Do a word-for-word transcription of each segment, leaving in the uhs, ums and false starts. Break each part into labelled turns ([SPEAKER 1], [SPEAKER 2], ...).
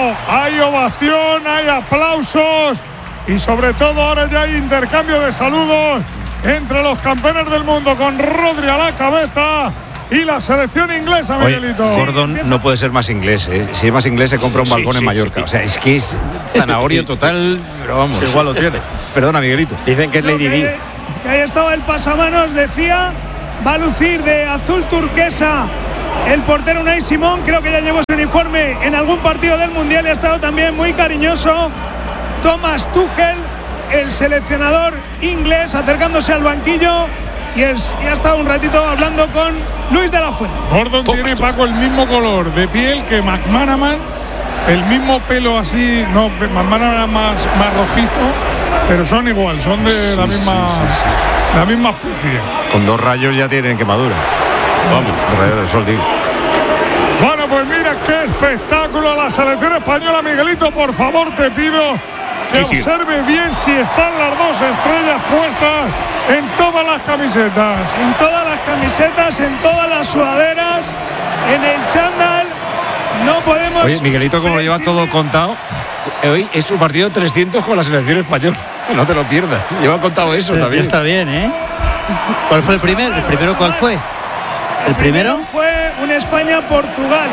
[SPEAKER 1] hay ovación, hay aplausos y sobre todo ahora ya hay intercambio de saludos entre los campeones del mundo con Rodri a la cabeza y la selección inglesa, Miguelito.
[SPEAKER 2] Oye, Gordon no puede ser más inglés, ¿eh? Si es más inglés se compra un balcón sí, sí, en Mallorca. Sí. O sea, es que es zanahoria total, pero vamos.
[SPEAKER 3] Sí, igual lo tiene.
[SPEAKER 2] Perdona, Miguelito.
[SPEAKER 3] Dicen que es Lady Di.
[SPEAKER 4] Que ahí estaba el pasamanos, decía, va a lucir de azul turquesa el portero Unai Simón. Creo que ya llevó su uniforme en algún partido del Mundial y ha estado también muy cariñoso Thomas Tuchel, el seleccionador inglés, acercándose al banquillo. Y, es, y ha estado un ratito hablando con Luis de la Fuente.
[SPEAKER 1] Gordon tiene, Paco, el mismo color de piel que McManaman, el mismo pelo así, no, McManaman más, más rojizo, pero son igual, son de sí, la misma sí, sí, sí. la misma especie.
[SPEAKER 2] Con dos rayos ya tienen quemadura. Vamos, dos rayos de sol, digo.
[SPEAKER 1] Bueno, pues mira qué espectáculo la selección española. Miguelito, por favor, te pido que observe bien si están las dos estrellas puestas en todas las camisetas.
[SPEAKER 4] En todas las camisetas, en todas las sudaderas, en el chándal. No podemos...
[SPEAKER 2] Oye, Miguelito, como lo lleva todo contado, hoy es un partido de trescientos con la selección española. No te lo pierdas. Lleva contado eso
[SPEAKER 5] Pero
[SPEAKER 2] también.
[SPEAKER 5] Está bien, ¿eh? ¿Cuál fue el primero? ¿El primero cuál fue? ¿El,
[SPEAKER 4] el primero? primero fue un España-Portugal.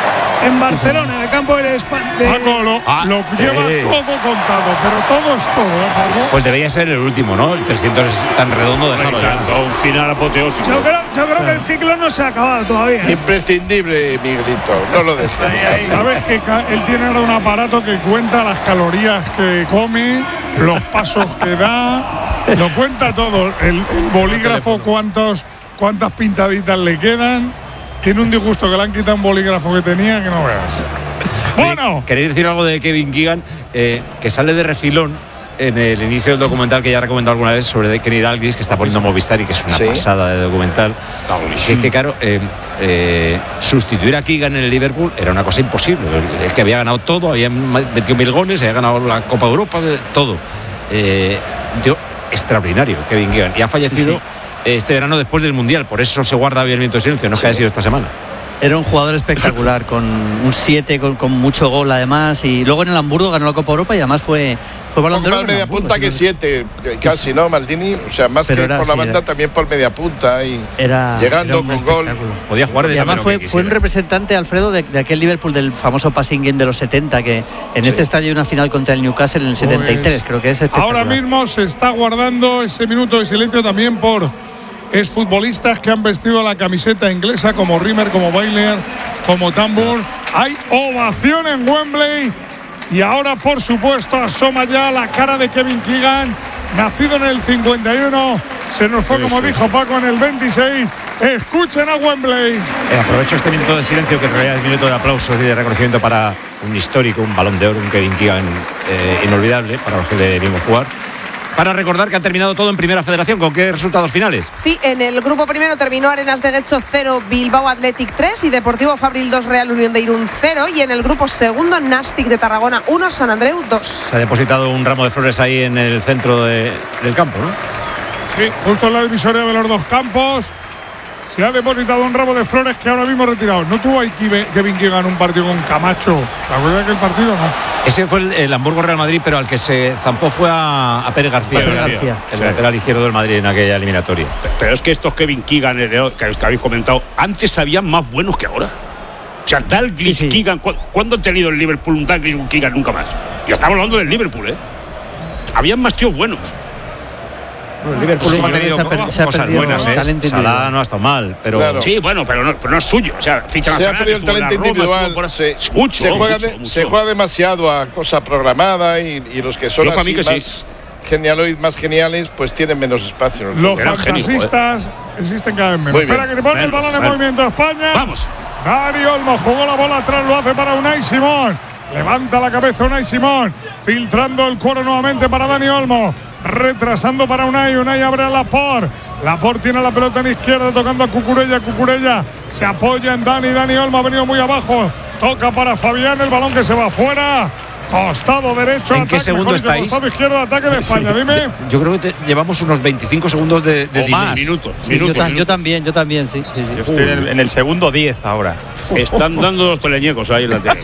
[SPEAKER 4] En Barcelona, en el campo del España. De...
[SPEAKER 1] Paco, lo, ah, lo lleva eh. todo contado, pero todo es todo, ¿eh, Paco?
[SPEAKER 2] Pues debería ser el último, ¿no? El trescientos es tan redondo, dejarlo ya.
[SPEAKER 3] Un final apoteósico.
[SPEAKER 4] Yo creo, yo creo que el ciclo no se ha acabado todavía.
[SPEAKER 6] Imprescindible, Miguelito, no lo dejes.
[SPEAKER 1] Sabes que él tiene ahora un aparato que cuenta las calorías que come, los pasos que da, lo cuenta todo. El, el bolígrafo, cuántos, cuántas pintaditas le quedan. Tiene un disgusto que le han quitado un bolígrafo que tenía que no veas. Bueno.
[SPEAKER 2] ¿Queréis decir algo de Kevin Keegan? Eh, que sale de refilón en el inicio del documental que ya he recomendado alguna vez sobre Kenny Dalglish, que está poniendo Movistar y que es una ¿Sí? pasada de documental. Que, que claro, eh, eh, sustituir a Keegan en el Liverpool era una cosa imposible. Es que había ganado todo, había metido mil goles, había ganado la Copa de Europa, todo. Eh, tío, extraordinario, Kevin Keegan. Y ha fallecido... Sí. Este verano después del Mundial, por eso se guarda bien el minuto de silencio, no es sí. que haya sido esta semana.
[SPEAKER 5] Era un jugador espectacular, con un siete, con, con mucho gol además, y luego en el Hamburgo ganó la Copa Europa y además fue, fue Balón de Oro.
[SPEAKER 6] Más media Hamburgo, punta que siete, casi, ¿no, Maldini? O sea, más Pero que era, por la banda, era, también por media punta y
[SPEAKER 5] era,
[SPEAKER 6] llegando
[SPEAKER 5] era
[SPEAKER 6] con gol.
[SPEAKER 2] Podía jugar de
[SPEAKER 5] Y además fue, fue un representante, Alfredo, de, de aquel Liverpool del famoso passing game de los setenta, que en sí. este estadio hay una final contra el Newcastle en el pues, setenta y tres, creo que es espectacular.
[SPEAKER 1] Ahora mismo se está guardando ese minuto de silencio también por exfutbolistas que han vestido la camiseta inglesa, como Rimmer, como Bailey, como Tambur. Hay ovación en Wembley y ahora, por supuesto, asoma ya la cara de Kevin Keegan, nacido en el cincuenta y uno, se nos fue, sí, como sí. dijo Paco, en el veintiséis. Escuchen a Wembley.
[SPEAKER 2] Eh, aprovecho este minuto de silencio, que en realidad es minuto de aplausos y de reconocimiento para un histórico, un Balón de Oro, un Kevin Keegan eh, inolvidable para los que le vimos jugar. Para recordar que ha terminado todo en Primera Federación. ¿Con qué resultados finales?
[SPEAKER 7] Sí, en el grupo primero terminó Arenas de Guecho cero, Bilbao Athletic tres y Deportivo Fabril dos, Real Unión de Irún cero. Y en el grupo segundo, Nastic de Tarragona uno, San Andreu dos.
[SPEAKER 2] Se ha depositado un ramo de flores ahí en el centro de, del campo, ¿no?
[SPEAKER 1] Sí, justo en la divisoria de los dos campos. Se ha depositado un ramo de flores que ahora mismo retirado. ¿No tuvo ahí Kevin Keegan un partido con Camacho? ¿Te acuerdas que el partido no?
[SPEAKER 2] Ese fue el, el Hamburgo Real Madrid, pero al que se zampó fue a, a Pérez García,
[SPEAKER 5] Pérez García.
[SPEAKER 2] el
[SPEAKER 5] Sí.
[SPEAKER 2] lateral izquierdo del Madrid en aquella eliminatoria.
[SPEAKER 3] Pero es que estos Kevin Keegan, que habéis comentado, antes sabían más buenos que ahora. O sea, Dalglish, sí, sí. Keegan, ¿cuándo ha tenido el Liverpool un Dalglish y un Keegan? Nunca más. Y estamos hablando del Liverpool, ¿eh? Habían más tíos buenos.
[SPEAKER 2] Bueno, el Liverpool sí, ha tenido co ha cosas buenas, ¿eh? Salah no ha estado mal, pero...
[SPEAKER 6] Claro.
[SPEAKER 3] Sí, bueno, pero no, pero no es suyo. O sea, ficha
[SPEAKER 6] se ha perdido el talento individual. Roma, se, mucho, se, juega mucho, de, mucho. se juega demasiado a cosa programada y, y los que son
[SPEAKER 3] Yo
[SPEAKER 6] así
[SPEAKER 3] que
[SPEAKER 6] más,
[SPEAKER 3] sí.
[SPEAKER 6] genialoid, más geniales, pues tienen menos espacio.
[SPEAKER 1] Los fantasistas genio, existen cada vez menos. Espera que se pone el balón en movimiento España.
[SPEAKER 3] Vamos.
[SPEAKER 1] Dani Olmo jugó la bola atrás, lo hace para Unai Simón. Levanta la cabeza Unai Simón, filtrando el cuero nuevamente para Dani Olmo, retrasando para Unai, Unai abre a Laporte, Laporte tiene la pelota en izquierda, tocando a Cucurella, Cucurella se apoya en Dani, Dani Olmo ha venido muy abajo, toca para Fabián, el balón que se va afuera, costado derecho,
[SPEAKER 2] ¿en
[SPEAKER 1] ataque,
[SPEAKER 2] qué segundo estáis?
[SPEAKER 1] Costado izquierdo, ataque de España, sí. Dime.
[SPEAKER 2] Yo creo que te, llevamos unos veinticinco segundos de, de
[SPEAKER 3] más. Minutos,
[SPEAKER 5] sí,
[SPEAKER 3] minutos,
[SPEAKER 5] yo,
[SPEAKER 3] minutos.
[SPEAKER 5] yo también, yo también, sí. sí, sí.
[SPEAKER 3] Yo estoy en el, en el segundo diez ahora. Están dando los teleñecos ahí en la tele.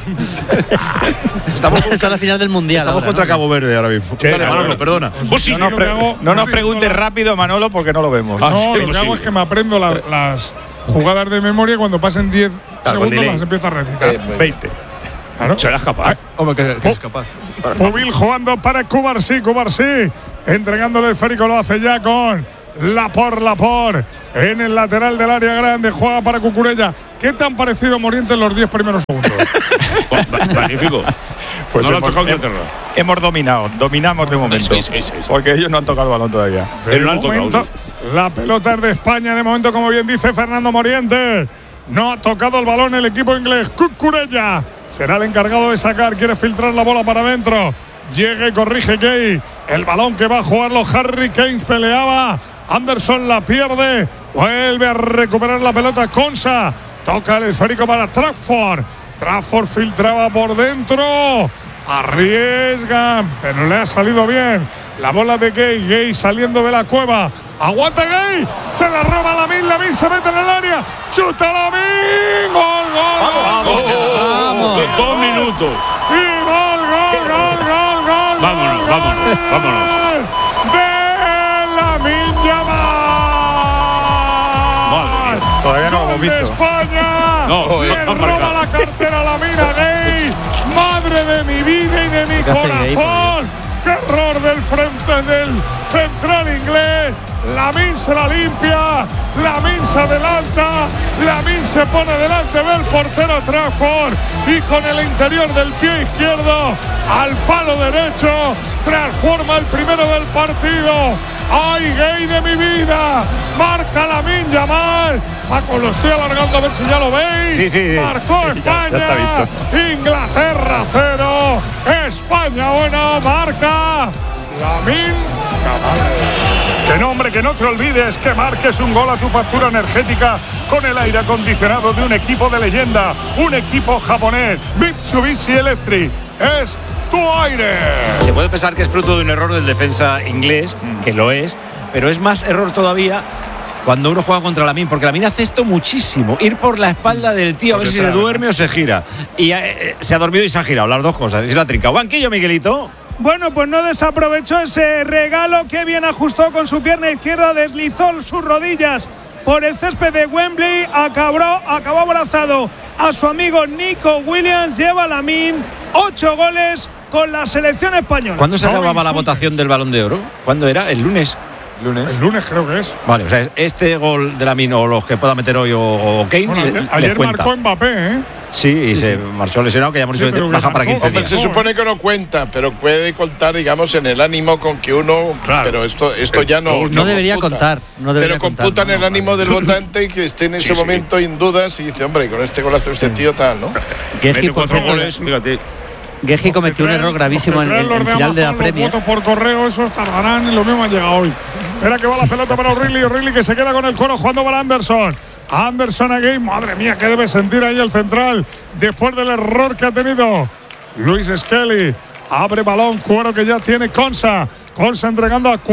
[SPEAKER 2] Estamos
[SPEAKER 5] Está la final del Mundial.
[SPEAKER 2] Estamos
[SPEAKER 5] ahora,
[SPEAKER 2] contra
[SPEAKER 5] ¿no?
[SPEAKER 2] Cabo Verde ahora mismo.
[SPEAKER 8] Sí,
[SPEAKER 2] Dale,
[SPEAKER 8] claro.
[SPEAKER 2] Manolo, perdona.
[SPEAKER 3] Pues sí,
[SPEAKER 8] No nos, pre-
[SPEAKER 1] hago-
[SPEAKER 8] no nos
[SPEAKER 1] sí,
[SPEAKER 8] preguntes
[SPEAKER 1] no,
[SPEAKER 8] rápido, Manolo, porque no lo vemos.
[SPEAKER 1] No,
[SPEAKER 3] sí,
[SPEAKER 1] lo que hago
[SPEAKER 3] sí.
[SPEAKER 1] es que me aprendo la- las jugadas de memoria y cuando pasen diez
[SPEAKER 8] Claro, con
[SPEAKER 1] segundos
[SPEAKER 8] delay.
[SPEAKER 1] las empiezo a recitar.
[SPEAKER 6] Eh,
[SPEAKER 8] veinte.
[SPEAKER 1] Claro.
[SPEAKER 3] Serás capaz.
[SPEAKER 8] Hombre, que, que es capaz.
[SPEAKER 1] Pubil jugando para Cubarsí, Cubarsí entregándole el esférico, lo hace ya con Lapor, Lapor en el lateral del área grande, juega para Cucurella. ¿Qué te han parecido Morientes en los diez primeros segundos?
[SPEAKER 3] Magnífico.
[SPEAKER 8] Pues
[SPEAKER 3] no lo ha
[SPEAKER 8] hemos,
[SPEAKER 3] tocado
[SPEAKER 8] hem-
[SPEAKER 3] Inglaterra.
[SPEAKER 8] hemos dominado, dominamos de momento.
[SPEAKER 3] Sí, sí, sí, sí.
[SPEAKER 8] Porque ellos no han tocado el balón todavía.
[SPEAKER 1] De
[SPEAKER 3] no han tocado,
[SPEAKER 1] momento, la pelota es de España. De momento, como bien dice Fernando Morientes, no ha tocado el balón el equipo inglés. Cucurella será el encargado de sacar. Quiere filtrar la bola para adentro. Llega y corrige Gay. El balón que va a jugarlo Harry Kane peleaba. Anderson la pierde. Vuelve a recuperar la pelota Konsa. Toca el esférico para Trafford. Trafford filtraba por dentro. Arriesgan, pero le ha salido bien. La bola de Gay. Gay saliendo de la cueva. Aguanta Gay. Se la roba Lamin. Lamin se mete en el área. Chuta Lamin. Gol, gol, gol, gol.
[SPEAKER 5] Vamos.
[SPEAKER 3] Dos, dos minutos.
[SPEAKER 1] Y gol, gol, gol, gol, gol.
[SPEAKER 3] Vámonos,
[SPEAKER 1] gol,
[SPEAKER 3] vámonos,
[SPEAKER 1] gol
[SPEAKER 3] vámonos.
[SPEAKER 1] De Lamin Yamal.
[SPEAKER 3] Madre mía.
[SPEAKER 8] Todavía no lo hemos
[SPEAKER 1] Gol de
[SPEAKER 8] visto.
[SPEAKER 1] España.
[SPEAKER 3] No,
[SPEAKER 1] Le
[SPEAKER 3] no han
[SPEAKER 1] roba
[SPEAKER 3] marcado.
[SPEAKER 1] la cartera la mina Gay. Madre de mi vida y de mi
[SPEAKER 5] ¿Qué hace Gay,
[SPEAKER 1] corazón. Qué error del frente del central inglés. Lamin se la limpia. Lamin se adelanta. Lamin se pone delante del portero Trafford. Y con el interior del pie izquierdo al palo derecho transforma el primero del partido. ¡Ay, Gay de mi vida! Marca Lamin Yamal. Paco, lo estoy alargando a ver si ya lo veis.
[SPEAKER 2] Sí, sí, sí.
[SPEAKER 1] Marcó
[SPEAKER 8] Sí, ya- ya está
[SPEAKER 1] España. Inglaterra cero. España buena. Marca Lamin Yamal. Que nombre, que no te olvides que marques un gol a tu factura energética con el aire acondicionado de un equipo de leyenda. Un equipo japonés. Mitsubishi Electric. Es tu aire.
[SPEAKER 2] Se puede pensar que es fruto de un error del defensa inglés, que lo es, pero es más error todavía cuando uno juega contra Lamin, porque Lamin hace esto muchísimo, ir por la espalda del tío a ver si se duerme o se gira. Y eh, se ha dormido y se ha girado, las dos cosas, y se la ha trincado. Banquillo, Miguelito.
[SPEAKER 4] Bueno, pues no desaprovechó ese regalo. Que bien ajustó con su pierna izquierda, deslizó sus rodillas por el césped de Wembley, acabó, acabó abrazado a su amigo Nico Williams. Lleva Lamin ocho goles con la selección española.
[SPEAKER 2] ¿Cuándo se
[SPEAKER 1] No
[SPEAKER 2] acababa la
[SPEAKER 1] insultes.
[SPEAKER 2] votación del Balón de Oro? ¿Cuándo era? ¿El lunes?
[SPEAKER 8] Lunes.
[SPEAKER 1] El lunes creo que es.
[SPEAKER 2] Vale, o sea, este gol de Lamin o los que pueda meter hoy o, o Kane
[SPEAKER 1] Bueno,
[SPEAKER 2] le-
[SPEAKER 1] ayer,
[SPEAKER 2] les
[SPEAKER 1] ayer
[SPEAKER 2] cuenta.
[SPEAKER 1] marcó Mbappé, ¿eh?
[SPEAKER 2] Sí, y se marchó lesionado, que ya hemos
[SPEAKER 1] Sí,
[SPEAKER 2] dicho
[SPEAKER 1] pero que
[SPEAKER 2] baja para
[SPEAKER 1] marcó.
[SPEAKER 2] quince
[SPEAKER 6] Hombre,
[SPEAKER 2] días.
[SPEAKER 6] se supone que no cuenta, pero puede contar, digamos, en el ánimo con que uno.
[SPEAKER 3] Claro.
[SPEAKER 6] Pero esto, esto ya no.
[SPEAKER 5] No debería
[SPEAKER 6] computa.
[SPEAKER 5] contar, no debería
[SPEAKER 6] pero computan
[SPEAKER 5] contar, no,
[SPEAKER 6] el
[SPEAKER 5] no,
[SPEAKER 6] ánimo del votante y que esté en ese
[SPEAKER 3] Sí, sí.
[SPEAKER 6] momento en dudas y dice, hombre, con este golazo este tío tal, ¿no?
[SPEAKER 5] Geji,
[SPEAKER 3] Mete
[SPEAKER 5] por
[SPEAKER 3] cuatro
[SPEAKER 5] cierto,
[SPEAKER 3] goles, fíjate.
[SPEAKER 5] Geji cometió un
[SPEAKER 1] Los que
[SPEAKER 5] error
[SPEAKER 1] traen-
[SPEAKER 5] gravísimo
[SPEAKER 1] los
[SPEAKER 5] en
[SPEAKER 1] que
[SPEAKER 5] el
[SPEAKER 1] traen los
[SPEAKER 5] en final de la
[SPEAKER 1] Amazon, los
[SPEAKER 5] Premier.
[SPEAKER 1] votos por correo, esos tardarán y lo mismo han llegado hoy. Espera que va la pelota para O'Reilly. O'Reilly que se queda con el cuero jugando para Anderson. Anderson again. Madre mía, qué debe sentir ahí el central después del error que ha tenido Luis Skelly. Abre balón, cuero que ya tiene Konsa. Konsa entregando a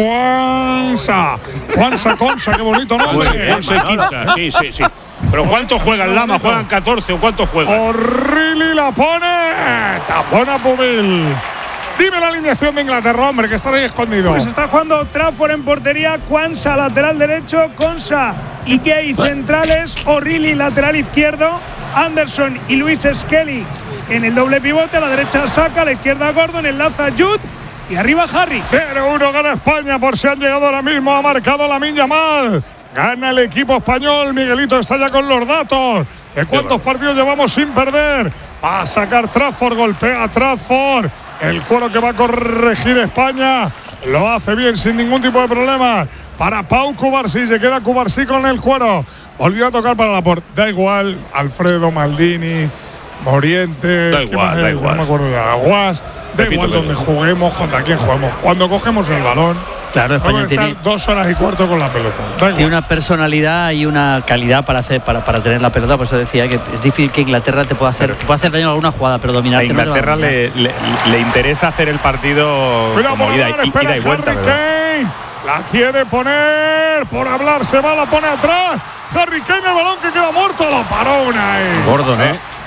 [SPEAKER 1] Kwanza. Kwanza, Konsa, qué bonito nombre.
[SPEAKER 3] Once, quince, sí, sí, sí. Pero ¿cuántos juegan Lama? ¿Juegan catorce o cuántos juegan?
[SPEAKER 1] O'Reilly la pone. Tapón a Pubil. Dime la alineación de Inglaterra, hombre, que está ahí escondido.
[SPEAKER 4] Pues está jugando Trafford en portería, Kwanza lateral derecho, Konsa y Gay centrales, O'Reilly lateral izquierdo, Anderson y Luis Skelly en el doble pivote. A la derecha Saka, a la izquierda Gordon, enlaza Jude y arriba Harry.
[SPEAKER 1] cero uno gana España por si han llegado ahora mismo. Ha marcado Lamin Yamal. Gana el equipo español. Miguelito está ya con los datos de cuántos partidos llevamos sin perder. Va a sacar Trafford, golpea a Trafford. El cuero que va a corregir España. Lo hace bien sin ningún tipo de problema. Para Pau Cubarsí. Se queda Cubarsí con el cuero. Volvió a tocar para la puerta. Da igual. Alfredo Maldini. Moriente.
[SPEAKER 3] Da
[SPEAKER 1] ¿quién
[SPEAKER 3] igual,
[SPEAKER 1] más
[SPEAKER 3] da
[SPEAKER 1] es?
[SPEAKER 3] igual.
[SPEAKER 1] No me acuerdo de Aguas. Da
[SPEAKER 3] Repito,
[SPEAKER 1] igual
[SPEAKER 3] pero-
[SPEAKER 1] donde juguemos, contra quién juguemos. Cuando cogemos el balón.
[SPEAKER 5] Claro, España
[SPEAKER 1] Vamos a estar
[SPEAKER 5] tiene,
[SPEAKER 1] dos horas y cuarto con la pelota. Da
[SPEAKER 5] tiene
[SPEAKER 1] igual.
[SPEAKER 5] una personalidad y una calidad para hacer para, para tener la pelota. Por eso decía que es difícil que Inglaterra te pueda hacer, te pueda hacer daño en alguna jugada, pero dominar.
[SPEAKER 8] A Inglaterra le, le, le interesa hacer el partido
[SPEAKER 1] Cuidado por
[SPEAKER 8] como ida,
[SPEAKER 1] hablar,
[SPEAKER 8] y-
[SPEAKER 1] espera
[SPEAKER 8] ida y vuelta.
[SPEAKER 1] Harry
[SPEAKER 8] ¿verdad?
[SPEAKER 1] Kane. La quiere poner. Por hablar se va, la pone atrás. Harry Kane, el balón que queda muerto. Lo paró una ahí.
[SPEAKER 2] Gordon, ¿eh?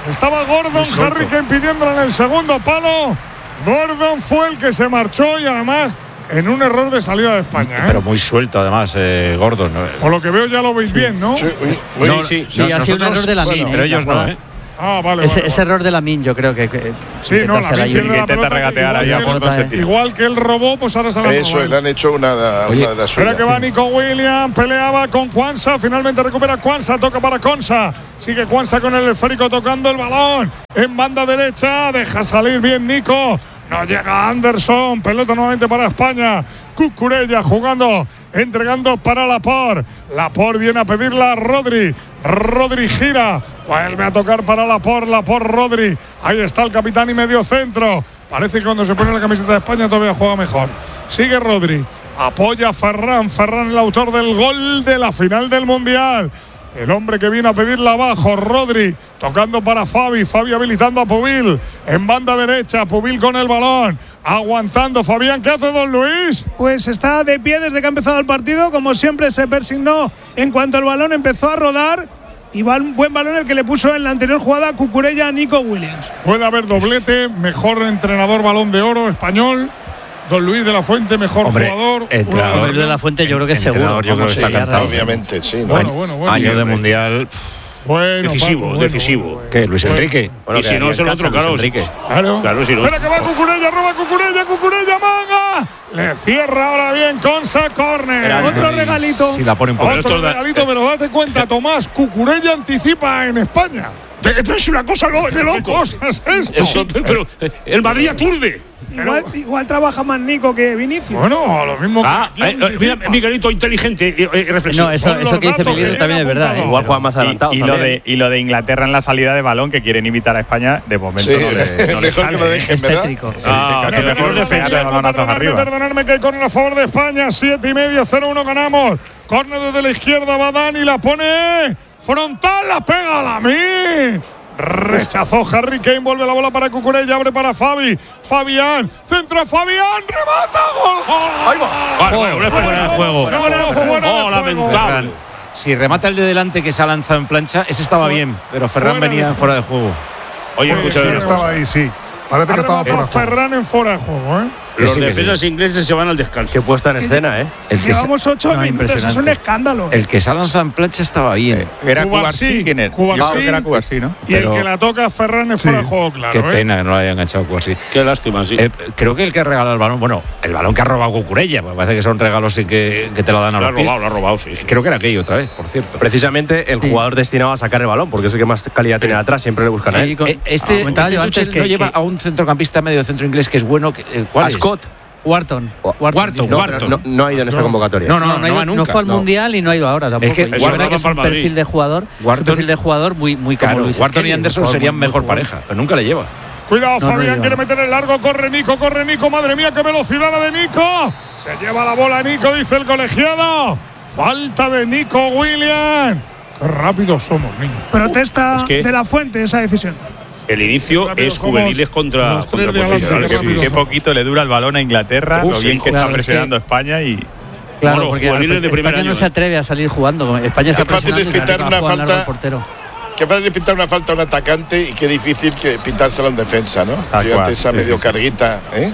[SPEAKER 1] Estaba Gordon, Harry Kane pidiéndolo en el segundo palo. Gordon fue el que se marchó y además en un error de salida de España. ¿eh?
[SPEAKER 2] Pero muy suelto además, eh, Gordon.
[SPEAKER 1] Por lo que veo ya lo veis sí. bien, ¿no?
[SPEAKER 6] Sí,
[SPEAKER 2] sí, no, sí,
[SPEAKER 5] sí ha sido un error de la
[SPEAKER 2] bueno,
[SPEAKER 5] mina,
[SPEAKER 2] pero ellos no, ¿eh?
[SPEAKER 1] Ah, vale,
[SPEAKER 5] ese,
[SPEAKER 1] vale,
[SPEAKER 5] ese
[SPEAKER 1] vale.
[SPEAKER 5] error de Lamin, yo creo que, que
[SPEAKER 1] sí, no, la pierde la
[SPEAKER 8] intenta regatear ahí a Gordon.
[SPEAKER 1] Eh. Igual que él robó, pues ahora se la
[SPEAKER 6] Eso, le han hecho una, una
[SPEAKER 1] Oye,
[SPEAKER 6] de las
[SPEAKER 1] suyas. Espera que va
[SPEAKER 6] sí.
[SPEAKER 1] Nico Williams, peleaba con Quansah, finalmente recupera Quansah, toca para Quansah, sigue Quansah con el esférico tocando el balón en banda derecha, deja salir bien Nico. No llega Anderson, pelota nuevamente para España. Cucurella jugando, entregando para Laporte. Laporte viene a pedirla a Rodri. Rodri gira, vuelve a tocar para Laporte, Laporte, Rodri. Ahí está el capitán y medio centro. Parece que cuando se pone la camiseta de España todavía juega mejor. Sigue Rodri, apoya a Ferran. Ferran, el autor del gol de la final del Mundial. El hombre que viene a pedirla abajo, Rodri, tocando para Fabi, Fabi habilitando a Pubil, en banda derecha, Pubil con el balón, aguantando Fabián. ¿Qué hace don Luis?
[SPEAKER 4] Pues está de pie desde que ha empezado el partido, como siempre se persignó en cuanto el balón empezó a rodar, y va un buen balón el que le puso en la anterior jugada Cucurella a Nico Williams.
[SPEAKER 1] Puede haber doblete, mejor entrenador Balón de Oro español. Don Luis de la Fuente, mejor
[SPEAKER 2] Hombre,
[SPEAKER 1] jugador.
[SPEAKER 2] Entrenador
[SPEAKER 5] Luis de la Fuente, yo creo que es seguro.
[SPEAKER 2] Yo creo que está cantado.
[SPEAKER 6] Obviamente, sí. ¿no?
[SPEAKER 1] Bueno, bueno, bueno.
[SPEAKER 2] Año de mundial.
[SPEAKER 1] Bueno,
[SPEAKER 3] decisivo,
[SPEAKER 1] Paco, bueno,
[SPEAKER 3] decisivo.
[SPEAKER 1] bueno, bueno.
[SPEAKER 2] ¿Qué? ¿Luis Enrique?
[SPEAKER 3] Bueno, y si no es el otro, claro.
[SPEAKER 2] Enrique.
[SPEAKER 1] Claro.
[SPEAKER 3] Claro, si no.
[SPEAKER 1] Espera que va Cucurella, roba Cucurella, Cucurella, manga. Le cierra ahora bien Quansah, córner.
[SPEAKER 4] Otro regalito.
[SPEAKER 2] Si la ponen por
[SPEAKER 1] Otro regalito, pero date cuenta, Tomás, Cucurella anticipa en España.
[SPEAKER 3] Esto es una cosa de
[SPEAKER 1] ¿Qué
[SPEAKER 3] locos.
[SPEAKER 1] cosa es esto?
[SPEAKER 6] Eso-
[SPEAKER 3] Pero el Madrid aturde.
[SPEAKER 4] Igual, igual trabaja más Nico que Vinicius.
[SPEAKER 1] Bueno, lo mismo
[SPEAKER 3] Ah,
[SPEAKER 1] que
[SPEAKER 3] eh, eh, mira, Miguelito inteligente y eh, reflexivo.
[SPEAKER 5] No, eso,
[SPEAKER 1] Son
[SPEAKER 5] eso
[SPEAKER 1] los
[SPEAKER 5] que dice
[SPEAKER 1] datos
[SPEAKER 5] Miguel
[SPEAKER 1] que
[SPEAKER 5] también es
[SPEAKER 1] tiene
[SPEAKER 5] verdad. ¿eh?
[SPEAKER 1] apuntado.
[SPEAKER 9] Igual juega más adelantado.
[SPEAKER 8] Y, y, lo
[SPEAKER 9] también.
[SPEAKER 8] de, y lo de Inglaterra en la salida de balón, que quieren invitar a España, de momento
[SPEAKER 6] Sí,
[SPEAKER 8] no le, no le
[SPEAKER 6] mejor que lo
[SPEAKER 8] sale.
[SPEAKER 6] dejen,
[SPEAKER 5] Es
[SPEAKER 6] ¿verdad?
[SPEAKER 5] tétrico.
[SPEAKER 3] Ah,
[SPEAKER 8] Casi
[SPEAKER 3] pero
[SPEAKER 8] mejor
[SPEAKER 3] mejor defensa.
[SPEAKER 8] defensa, balonazos
[SPEAKER 1] Perdonadme,
[SPEAKER 8] arriba.
[SPEAKER 1] perdonadme que hay córner a favor de España. Siete y medio, cero uno ganamos. Córner desde la izquierda, va Dani, la pone frontal, la pega a la mí. Rechazó Harry Kane, vuelve la bola para Cucurella, abre para Fabi. Fabián, centro Fabián, remata, gol, gol.
[SPEAKER 2] Ahí va.
[SPEAKER 3] Vale, bueno, una
[SPEAKER 2] Fuera de juego.
[SPEAKER 1] No, no, fuera
[SPEAKER 3] Oh,
[SPEAKER 1] de
[SPEAKER 3] lamentable.
[SPEAKER 1] juego.
[SPEAKER 2] Si remata el de delante que se ha lanzado en plancha, ese estaba bien, pero Ferran
[SPEAKER 1] Fuera de
[SPEAKER 2] venía
[SPEAKER 1] juego.
[SPEAKER 2] fuera de juego.
[SPEAKER 3] Oye,
[SPEAKER 1] Pues
[SPEAKER 3] escucha,
[SPEAKER 1] sí,
[SPEAKER 3] una
[SPEAKER 1] estaba
[SPEAKER 3] cosa.
[SPEAKER 10] ahí, sí. Parece que
[SPEAKER 1] Ha
[SPEAKER 10] estaba
[SPEAKER 1] rematado
[SPEAKER 10] fuera.
[SPEAKER 1] Ferran en fuera de juego, ¿eh?
[SPEAKER 3] Los
[SPEAKER 2] Sí, que
[SPEAKER 3] defensas ingleses se van al descanso.
[SPEAKER 9] Qué puesta en escena, ¿eh?
[SPEAKER 2] El que, se,
[SPEAKER 4] Llevamos ocho
[SPEAKER 5] No,
[SPEAKER 4] minutos, es un
[SPEAKER 5] impresionante.
[SPEAKER 4] escándalo.
[SPEAKER 2] el que se ha lanzado en plancha estaba bien.
[SPEAKER 8] Era
[SPEAKER 1] Cubarsí,
[SPEAKER 8] Cubarsí, ¿quién era? Yo
[SPEAKER 1] Cubarsí.
[SPEAKER 8] creo que era Cubarsí, ¿no?
[SPEAKER 1] Y
[SPEAKER 2] Pero-
[SPEAKER 1] el que la toca a Ferran es fuera
[SPEAKER 10] Sí.
[SPEAKER 1] de juego, claro.
[SPEAKER 2] Qué
[SPEAKER 1] ¿eh?
[SPEAKER 2] pena que no lo haya enganchado así.
[SPEAKER 3] Qué lástima, sí.
[SPEAKER 2] Eh, creo que el que ha regalado el balón, bueno, el balón que ha robado Cucurella, me parece que son regalos sin que, que te lo dan a
[SPEAKER 3] lo ha
[SPEAKER 2] los pies.
[SPEAKER 3] robado, lo ha robado, sí. sí.
[SPEAKER 2] Creo que era aquello otra vez, por cierto.
[SPEAKER 9] Precisamente el
[SPEAKER 5] Sí.
[SPEAKER 9] jugador destinado a sacar el balón, porque es el que más calidad tiene atrás, siempre le buscan a
[SPEAKER 5] Ahí
[SPEAKER 9] él.
[SPEAKER 5] con-
[SPEAKER 2] Eh, este
[SPEAKER 5] comentaba
[SPEAKER 2] este
[SPEAKER 5] yo
[SPEAKER 2] Tuchel
[SPEAKER 5] antes que,
[SPEAKER 2] no lleva
[SPEAKER 5] que
[SPEAKER 2] a un centrocampista medio centro inglés que es bueno. Que, eh, ¿Cuál
[SPEAKER 9] A
[SPEAKER 2] es?
[SPEAKER 9] Scott.
[SPEAKER 5] Wharton.
[SPEAKER 2] Wharton,
[SPEAKER 9] No,
[SPEAKER 2] Wharton.
[SPEAKER 9] no, no ha ido en esta convocatoria.
[SPEAKER 2] No, no, no,
[SPEAKER 5] no, ha
[SPEAKER 2] no va
[SPEAKER 5] ido- no
[SPEAKER 2] nunca.
[SPEAKER 5] fue al
[SPEAKER 2] No.
[SPEAKER 5] Mundial y no ha ido ahora tampoco.
[SPEAKER 2] que
[SPEAKER 5] Y es
[SPEAKER 2] Wharton
[SPEAKER 5] verdad que es
[SPEAKER 3] va
[SPEAKER 5] un
[SPEAKER 3] para el
[SPEAKER 5] perfil
[SPEAKER 3] Madrid.
[SPEAKER 5] de jugador, es un
[SPEAKER 2] Wharton-
[SPEAKER 5] perfil de jugador muy, muy como
[SPEAKER 2] Claro,
[SPEAKER 5] Luis
[SPEAKER 2] Wharton y
[SPEAKER 5] Skelly,
[SPEAKER 2] Anderson
[SPEAKER 5] un jugador
[SPEAKER 2] serían
[SPEAKER 5] muy- muy
[SPEAKER 2] mejor
[SPEAKER 5] jugador.
[SPEAKER 2] pareja, pero nunca le lleva.
[SPEAKER 1] Cuidado,
[SPEAKER 5] No, no
[SPEAKER 1] Fabián
[SPEAKER 5] lleva.
[SPEAKER 1] quiere meter el largo, corre Nico, corre Nico, madre mía, qué velocidad la de Nico. Se lleva la bola Nico, dice el colegiado. Falta de Nico Williams. Qué rápidos somos, niños.
[SPEAKER 4] Protesta
[SPEAKER 3] Es que-
[SPEAKER 4] de la Fuente esa decisión.
[SPEAKER 3] El inicio
[SPEAKER 1] Rápido
[SPEAKER 3] es
[SPEAKER 1] somos
[SPEAKER 3] juveniles contra,
[SPEAKER 1] los
[SPEAKER 3] contra
[SPEAKER 1] tres de adelante,
[SPEAKER 3] profesionales.
[SPEAKER 1] qué
[SPEAKER 8] Qué,
[SPEAKER 1] rápido
[SPEAKER 8] qué
[SPEAKER 1] somos.
[SPEAKER 8] poquito le dura el balón a Inglaterra,
[SPEAKER 3] Uh,
[SPEAKER 8] lo
[SPEAKER 3] sí,
[SPEAKER 8] bien que
[SPEAKER 5] claro,
[SPEAKER 8] está
[SPEAKER 5] es
[SPEAKER 8] presionando
[SPEAKER 5] que-
[SPEAKER 8] España y
[SPEAKER 5] Claro,
[SPEAKER 3] Bueno,
[SPEAKER 5] porque
[SPEAKER 3] juveniles de primer
[SPEAKER 5] España
[SPEAKER 3] año,
[SPEAKER 5] no se
[SPEAKER 3] ¿eh?
[SPEAKER 5] atreve a salir jugando. España está
[SPEAKER 6] Qué fácil
[SPEAKER 5] presionando
[SPEAKER 6] es
[SPEAKER 5] y la
[SPEAKER 6] pitar
[SPEAKER 5] arriba
[SPEAKER 6] una
[SPEAKER 5] juega largo
[SPEAKER 6] falta.
[SPEAKER 5] el portero.
[SPEAKER 6] Qué fácil es pintar una falta a un atacante y qué difícil que pintársela a un defensa, ¿no?
[SPEAKER 8] Tal
[SPEAKER 6] Fíjate
[SPEAKER 8] cual,
[SPEAKER 6] esa
[SPEAKER 8] sí,
[SPEAKER 6] medio
[SPEAKER 8] sí.
[SPEAKER 6] carguita, ¿eh?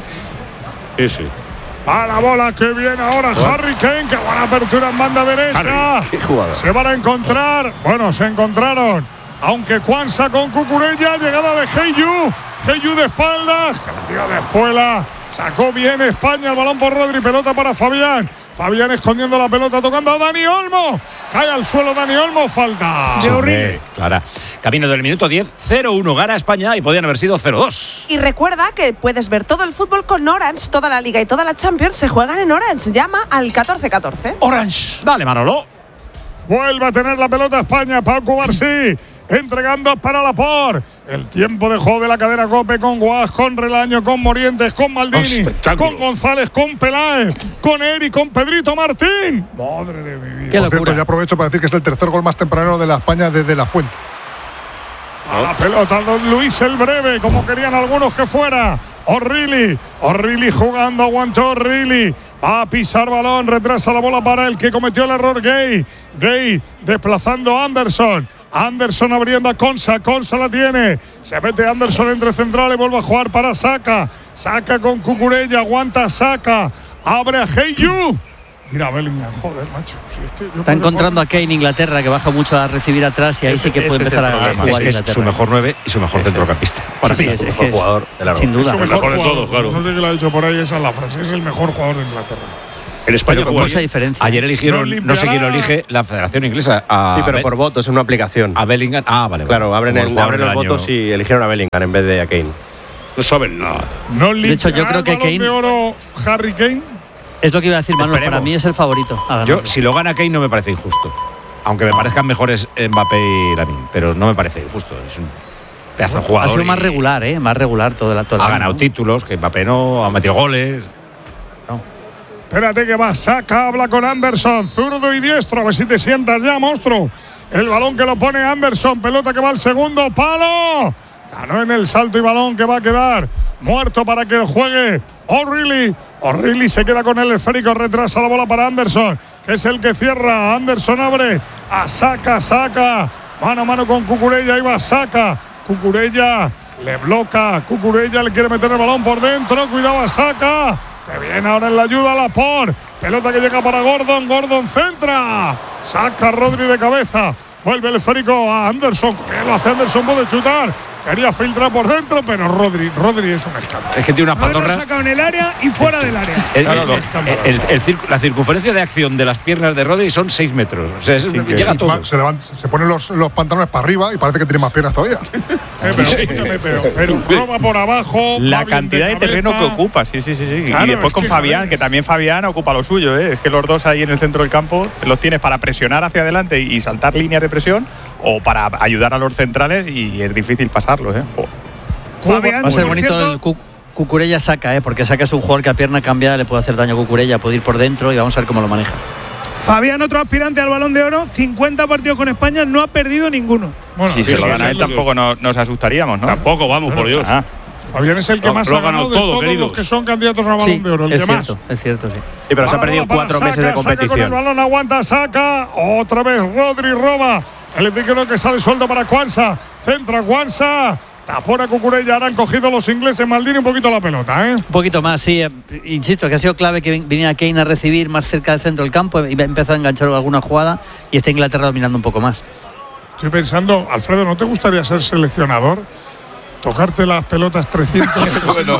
[SPEAKER 3] Sí, sí.
[SPEAKER 1] A la bola que viene ahora Harry Kane, que buena apertura en banda derecha.
[SPEAKER 9] Qué jugador.
[SPEAKER 1] Se van a encontrar. Bueno, se encontraron. Aunque Quansah con Cucurella, llegada de Heyu. Heyu de espaldas, que la tira de espuela. Sacó bien España el balón por Rodri, pelota para Fabián. Fabián escondiendo la pelota, tocando a Dani Olmo. Cae al suelo Dani Olmo, falta.
[SPEAKER 4] De Orri.
[SPEAKER 2] Eh, Clara. Camino del minuto diez, cero uno gana España y podían haber sido cero dos.
[SPEAKER 7] Y recuerda que puedes ver todo el fútbol con Orange. Toda la Liga y toda la Champions se juegan en Orange. Llama al catorce catorce.
[SPEAKER 2] Orange. Dale, Manolo.
[SPEAKER 1] Vuelve a tener la pelota España, Pau Cubarsí. Entregando para Laporte. El tiempo de juego de la cadena Cope con Guas, con Relaño, con Morientes, con Maldini,
[SPEAKER 3] Oh, espectáculo.
[SPEAKER 1] con González, con Peláez, con Eri, con Pedrito Martín. Madre de mi vida.
[SPEAKER 5] Qué
[SPEAKER 10] Por cierto,
[SPEAKER 5] locura.
[SPEAKER 10] ya aprovecho para decir que es el tercer gol más temprano de la España desde la Fuente.
[SPEAKER 1] A la pelota, don Luis el breve, como querían algunos que fuera. O'Reilly, O'Reilly jugando, aguantó O'Reilly. Va a pisar balón, retrasa la bola para el que cometió el error Gay. Gay desplazando a Anderson. Anderson abriendo a Konsa. Konsa la tiene. Se mete Anderson entre centrales. Vuelve a jugar para Saka. Saka con Cucurella. Aguanta Saka. Abre a Heyu. Tira Bellingham, joder, macho. Si es que
[SPEAKER 5] Está encontrando a Kane Inglaterra, que baja mucho a recibir atrás y ahí ese, sí que puede empezar a jugar.
[SPEAKER 2] Es que es su mejor nueve y su mejor ese. centrocampista.
[SPEAKER 5] Para sí, mí es el mejor es, jugador de la
[SPEAKER 1] Sin duda. Es su mejor, mejor de
[SPEAKER 3] todos, claro.
[SPEAKER 1] No sé qué lo ha dicho por ahí, esa es la frase. Es el mejor jugador de Inglaterra.
[SPEAKER 3] En España
[SPEAKER 5] con mucha diferencia.
[SPEAKER 2] Ayer eligieron, no, no sé quién lo elige, la Federación Inglesa. A
[SPEAKER 9] sí, pero Be por votos, en una aplicación.
[SPEAKER 2] A Bellingham. Ah, vale.
[SPEAKER 9] Claro, abren, el, abren los votos y eligieron a Bellingham en vez de a Kane.
[SPEAKER 3] No saben nada.
[SPEAKER 1] No
[SPEAKER 5] de hecho, yo creo que Kane.
[SPEAKER 1] de oro Harry Kane.
[SPEAKER 5] Es lo que iba a decir Manuel, Esperemos. Para mí es el favorito.
[SPEAKER 2] Yo, si lo gana Kane, no me parece injusto. Aunque me parezcan mejores Mbappé y Lamine, pero no me parece injusto. Es un pedazo de jugador.
[SPEAKER 5] Ha sido más regular, ¿eh? Más regular todo el
[SPEAKER 2] todo Ha ganado ¿no? títulos, que Mbappé no, ha metido goles.
[SPEAKER 1] No. Espérate que va, Saka, habla con Anderson, zurdo y diestro, a ver si te sientas ya, monstruo. El balón que lo pone Anderson, pelota que va al segundo palo. Ganó en el salto y balón que va a quedar muerto para que juegue O'Reilly. O'Reilly se queda con el esférico, retrasa la bola para Anderson, que es el que cierra. Anderson abre a Saka, Saka. Mano a mano con Cucurella, ahí va Saka. Cucurella le bloca, Cucurella le quiere meter el balón por dentro. Cuidado a Saka, que viene ahora en la ayuda a Laporte. Pelota que llega para Gordon, Gordon centra. Saca Rodri de cabeza. Vuelve el esférico a Anderson. Bien lo hace Anderson, puede chutar. Quería filtrar por dentro, pero Rodri, Rodri es un escándalo.
[SPEAKER 2] Es que tiene una patorra.
[SPEAKER 4] Lo ha sacado en el área y fuera del área.
[SPEAKER 2] El, claro, el, el, el, el, la circunferencia de acción de las piernas de Rodri son seis metros. O sea, es, sí, llega todo.
[SPEAKER 10] Se, levanta, se ponen los, los pantalones para arriba y parece que tiene más piernas todavía.
[SPEAKER 1] eh, pero, sí. pero, pero, pero roba por abajo.
[SPEAKER 8] La cantidad de, de terreno que ocupa, sí, sí, sí. sí. Claro, y después es con que Fabián, que también Fabián ocupa lo suyo. ¿eh? Es que los dos ahí en el centro del campo los tienes para presionar hacia adelante y saltar líneas de presión o para ayudar a los centrales y es difícil pasarlos. ¿eh? Oh.
[SPEAKER 5] Fabián, va a ser bonito el Cucurella Saka, ¿eh? Porque Saka es un jugador que a pierna cambiada le puede hacer daño a Cucurella, puede ir por dentro y vamos a ver cómo lo maneja.
[SPEAKER 4] Fabián, otro aspirante al Balón de Oro, cincuenta partidos con España, no ha perdido ninguno.
[SPEAKER 8] Bueno, si se lo gana él tampoco nos, nos asustaríamos, ¿no?
[SPEAKER 3] Tampoco, vamos, bueno, por Dios. Ah.
[SPEAKER 1] Fabián es el que no, más ha ganado de todo, todos queridos. Los que son candidatos al Balón
[SPEAKER 5] sí,
[SPEAKER 1] de Oro, el
[SPEAKER 5] es
[SPEAKER 1] que
[SPEAKER 5] cierto,
[SPEAKER 1] más.
[SPEAKER 5] Es cierto, sí.
[SPEAKER 9] Sí, pero se ha perdido cuatro
[SPEAKER 1] Saka,
[SPEAKER 9] meses de competición.
[SPEAKER 1] Saka con el balón, aguanta Saka. Otra vez Rodri roba. El etiquero que sale suelto para Kwanza. Centra Kwanza. Tapona Cucurella, ahora han cogido los ingleses. Maldini un poquito la pelota, ¿eh?
[SPEAKER 5] Un poquito más, sí. Insisto, que ha sido clave que viniera Kane a recibir más cerca del centro del campo y empezó a enganchar alguna jugada y está Inglaterra dominando un poco más.
[SPEAKER 1] Estoy pensando, Alfredo, ¿no te gustaría ser seleccionador? Tocarte las pelotas trescientos bueno,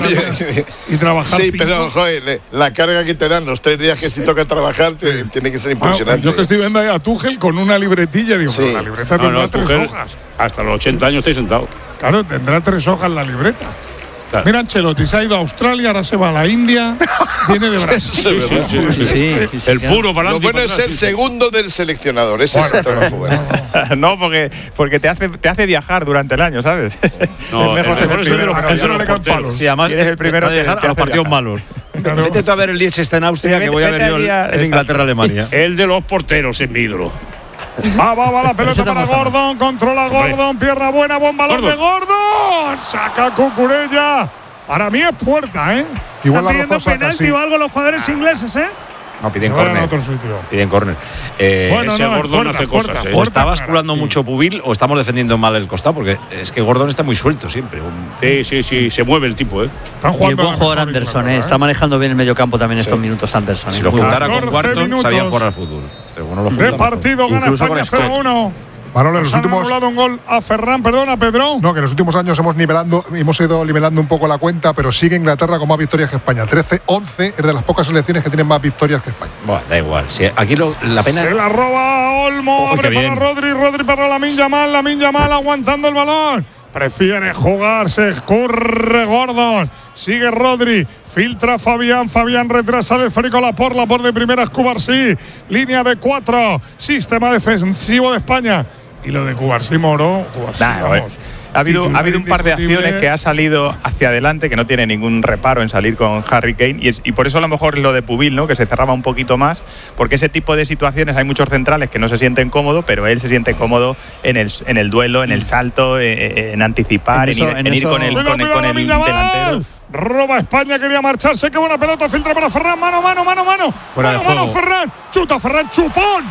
[SPEAKER 1] y trabajar.
[SPEAKER 6] Sí,
[SPEAKER 1] cinco.
[SPEAKER 6] pero joder, la carga que te dan los tres días que si toca trabajar te, tiene que ser impresionante.
[SPEAKER 1] Bueno, yo que estoy viendo ahí a Tuchel con una libretilla, digo, sí. La libreta no, tendrá no, tres Tuchel, hojas.
[SPEAKER 3] Hasta los ochenta años estoy sentado.
[SPEAKER 1] Claro, tendrá tres hojas la libreta. Claro. Mira, Ancelotti se ha ido a Australia, ahora se va a la India, viene de Brasil.
[SPEAKER 3] Sí, sí, sí, sí, sí, sí, sí, sí, el puro para
[SPEAKER 6] Lo bueno es ser segundo del seleccionador, ese bueno, es el bueno.
[SPEAKER 8] No, porque, porque te, hace, te hace viajar durante el año, ¿sabes?
[SPEAKER 3] No, es mejor ser el primero.
[SPEAKER 1] Eso no le caen palos.
[SPEAKER 2] Sí, además
[SPEAKER 8] eres el primero
[SPEAKER 2] de dejar a los partidos malos.
[SPEAKER 1] Claro.
[SPEAKER 2] Vete tú a ver el Liechtenstein en Austria, que voy a ver yo en Inglaterra-Alemania.
[SPEAKER 3] El de los porteros es mi ídolo.
[SPEAKER 1] Va, va, va la pelota para Gordon, controla Gordon, pierna buena, buen balón Gordon. de Gordon, saca Cucurella. Para mí es puerta, ¿eh?
[SPEAKER 4] Igual están pidiendo penalti o algo los jugadores ingleses, ¿eh?
[SPEAKER 2] No, piden córner. Piden córner. Eh,
[SPEAKER 3] bueno, ese no, Gordon puerta, hace puerta, cosas. ¿eh?
[SPEAKER 2] O está basculando mucho Pubil o estamos defendiendo mal el costado, porque es que Gordon está muy suelto siempre.
[SPEAKER 3] Sí, sí, sí, se mueve el tipo, ¿eh?
[SPEAKER 5] Están jugando y el buen jugador Anderson, ¿eh? Está manejando bien el medio campo también sí. estos minutos Anderson.
[SPEAKER 2] Si ¿eh? lo juntara con Wharton, sabía jugar al fútbol. Pero bueno, lo
[SPEAKER 1] de partido gana España cero uno.
[SPEAKER 10] Manolo, en los últimos
[SPEAKER 1] han anulado un gol a Ferran, perdón, a Pedro.
[SPEAKER 10] No, que en los últimos años hemos nivelando, hemos ido nivelando un poco la cuenta, pero sigue Inglaterra con más victorias que España. trece once es de las pocas selecciones que tienen más victorias que España.
[SPEAKER 2] Bueno, da igual. Si aquí lo, la pena.
[SPEAKER 1] Se la roba Olmo, oh, abre para Rodri, Rodri para Lamine Yamal, Lamine Yamal aguantando el balón. Prefiere jugarse, corre Gordon, sigue Rodri, filtra Fabián, Fabián retrasa el esférico, Laporte, Laporte de primera, Cubarsí, línea de cuatro, sistema defensivo de España. Y lo de Cubarsí Moro, Cubarsí,
[SPEAKER 8] nah, vamos. Ha habido, ha habido un par de acciones que ha salido hacia adelante, que no tiene ningún reparo en salir con Harry Kane, y, es, y por eso a lo mejor lo de Pubil, ¿no? Que se cerraba un poquito más, porque ese tipo de situaciones hay muchos centrales que no se sienten cómodos, pero él se siente cómodo en el, en el duelo, en el salto, en, en anticipar, en, eso, en ir, en en ir con el, con el, con el delantero.
[SPEAKER 1] Roba España, quería marcharse, qué buena pelota, filtra para Ferran, mano, mano, mano, mano.
[SPEAKER 2] Fuera
[SPEAKER 1] mano,
[SPEAKER 2] de
[SPEAKER 1] mano, Ferran, chuta Ferran, chupón.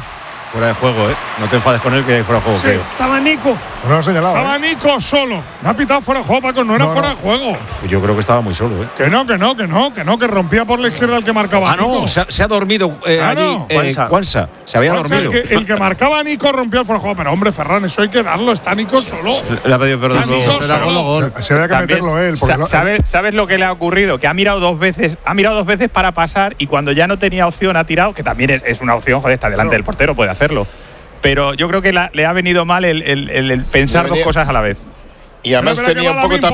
[SPEAKER 2] Fuera de juego, ¿eh? No te enfades con él, que fuera de juego,
[SPEAKER 4] sí,
[SPEAKER 2] creo.
[SPEAKER 4] Estaba Nico.
[SPEAKER 10] No lo he señalado.
[SPEAKER 1] Estaba
[SPEAKER 10] ¿eh?
[SPEAKER 1] Nico solo. Me ha pitado fuera de juego, Paco. No era
[SPEAKER 10] No,
[SPEAKER 1] fuera
[SPEAKER 10] no.
[SPEAKER 1] de juego.
[SPEAKER 2] Uf, yo creo que estaba muy solo, ¿eh?
[SPEAKER 1] Que no, que no, que no, que no, que rompía por la izquierda el que marcaba
[SPEAKER 2] Ah, no,
[SPEAKER 1] Nico.
[SPEAKER 2] se ha, se ha dormido eh,
[SPEAKER 1] Ah,
[SPEAKER 2] allí.
[SPEAKER 1] no.
[SPEAKER 2] Eh,
[SPEAKER 9] Juansa.
[SPEAKER 2] Juansa. Se había
[SPEAKER 1] Juansa,
[SPEAKER 2] dormido.
[SPEAKER 1] El que, el que marcaba a Nico rompía el fuera de juego. Pero hombre, Ferran, eso hay que darlo. Está Nico solo.
[SPEAKER 2] Le ha pedido perdón.
[SPEAKER 1] Está Nico
[SPEAKER 5] Eso era
[SPEAKER 1] solo.
[SPEAKER 5] gol, gol.
[SPEAKER 10] Se había que
[SPEAKER 8] También,
[SPEAKER 10] meterlo él. Porque
[SPEAKER 8] sa-
[SPEAKER 10] lo-
[SPEAKER 8] ¿sabes, ¿Sabes lo que le ha ocurrido? Que ha mirado dos veces, ha mirado dos veces para pasar y cuando ya no tenía opción ha tirado, que también es, es una opción, joder, está delante del portero, puede hacerlo. Pero yo creo que la- le ha venido mal el, el- el- el pensar
[SPEAKER 6] Le
[SPEAKER 8] dos
[SPEAKER 6] venía-
[SPEAKER 8] cosas a la vez.
[SPEAKER 6] Y además
[SPEAKER 1] Pero, pero
[SPEAKER 6] tenía
[SPEAKER 1] que
[SPEAKER 6] un
[SPEAKER 1] va
[SPEAKER 6] poco
[SPEAKER 1] David